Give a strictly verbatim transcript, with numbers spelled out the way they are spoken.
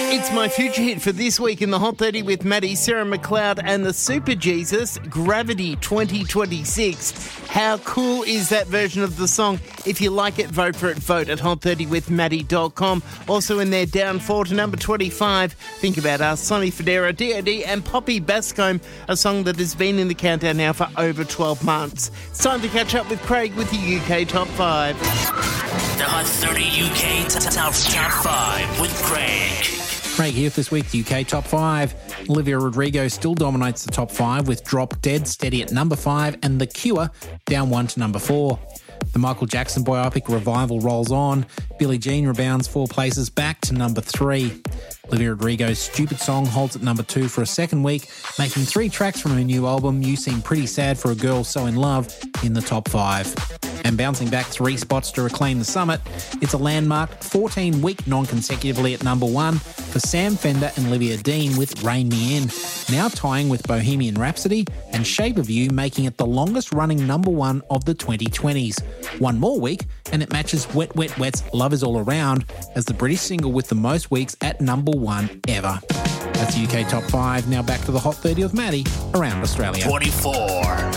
It's my future hit for this week in the Hot thirty with Maddie, Sarah McLeod and the Super Jesus, Gravity twenty twenty-six. How cool is that version of the song? If you like it, vote for it. Vote at hot thirty with maddie dot com. Also in there, down four to number twenty-five. Think About Us, Sonny Fodera, D O D and Poppy Bascombe, a song that has been in the countdown now for over twelve months. It's time to catch up with Craig with the U K Top five. The Hot thirty U K Top five with Craig. Craig here with this week's U K Top five. Olivia Rodrigo still dominates the top five with Drop Dead steady at number five and The Cure down one to number four. The Michael Jackson biopic Revival rolls on. Billie Jean rebounds four places back to number three. Olivia Rodrigo's Stupid Song holds at number two for a second week, making three tracks from her new album You Seem Pretty Sad for a Girl So In Love in the top five. And bouncing back three spots to reclaim the summit, it's a landmark fourteen-week non-consecutively at number one for Sam Fender and Olivia Dean with Rein Me In, now tying with Bohemian Rhapsody and Shape of You, making it the longest-running number one of the twenty twenties. One more week, and it matches Wet Wet Wet's Love Is All Around as the British single with the most weeks at number one ever. That's the U K Top five. Now back to the Hot thirty with Maddie around Australia. twenty-four.